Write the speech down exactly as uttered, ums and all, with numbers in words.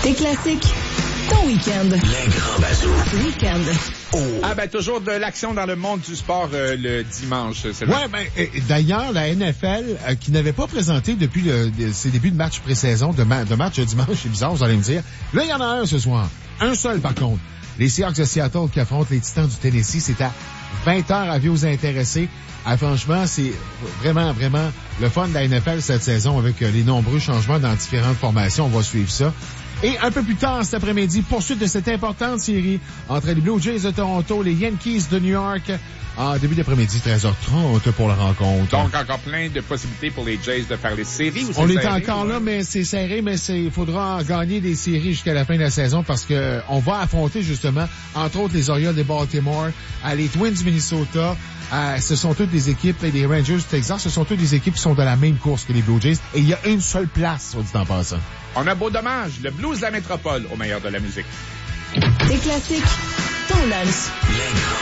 Tes classiques, ton week-end. Les grands bazous. Week-end. Oh. Ah ben toujours de l'action dans le monde du sport euh, le dimanche. C'est vrai. Ouais, ben euh, d'ailleurs la N F L euh, qui n'avait pas présenté depuis le, de, ses débuts de match pré-saison, de, ma, de match dimanche, c'est bizarre, vous allez me dire. Là, il y en a un ce soir. Un seul par contre. Les Seahawks de Seattle qui affrontent les Titans du Tennessee, c'est à vingt heures. Avis aux intéressés. Ah, franchement, c'est vraiment, vraiment le fun de la N F L cette saison avec euh, les nombreux changements dans différentes formations. On va suivre ça. Et un peu plus tard cet après-midi, poursuite de cette importante série entre les Blue Jays de Toronto, les Yankees de New York, en début d'après-midi, treize heures trente pour la rencontre. Donc, encore plein de possibilités pour les Jays de faire les séries. Ou on c'est est serré, encore ouais? là, mais c'est serré, mais c'est, il faudra gagner des séries jusqu'à la fin de la saison parce que on va affronter justement, entre autres, les Orioles de Baltimore, euh, les Twins du Minnesota. Euh, ce sont toutes des équipes, et les Rangers du Texas, ce sont toutes des équipes qui sont dans la même course que les Blue Jays. Et il y a une seule place, soit dit en passant. On a beau dommage, le blues de la métropole au meilleur de la musique. Tes classiques, ton lunch. Les grands